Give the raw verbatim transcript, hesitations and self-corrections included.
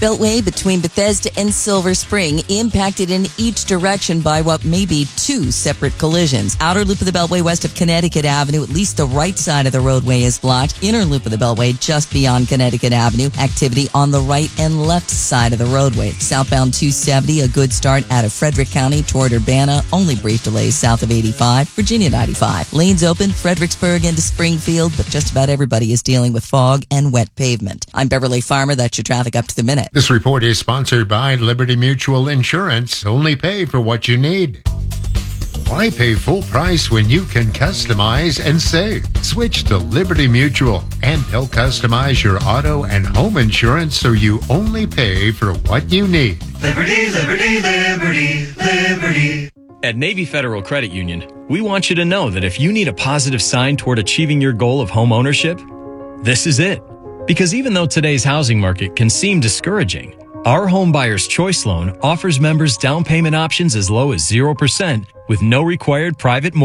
Beltway between Bethesda and Silver Spring impacted in each direction by what may be two separate collisions. Outer loop of the Beltway west of Connecticut Avenue, at least the right side of the roadway is blocked. Inner loop of the Beltway just beyond Connecticut Avenue, activity on the right and left side of the roadway. Southbound two seventy, a good start out of Frederick County toward Urbana, only brief delays south of eighty-five. Virginia ninety-five. Lanes open, Fredericksburg into Springfield, but just about everybody is dealing with fog and wet pavement. I'm Beverly Farmer. That's your traffic up to the minute. This report is sponsored by Liberty Mutual Insurance. Only pay for what you need. Why pay full price when you can customize and save? Switch to Liberty Mutual, and they'll customize your auto and home insurance so you only pay for what you need. Liberty, liberty, liberty, liberty. At Navy Federal Credit Union, we want you to know that if you need a positive sign toward achieving your goal of home ownership, this is it. Because even though today's housing market can seem discouraging, our Home Buyer's Choice Loan offers members down payment options as low as zero percent with no required private mortgage.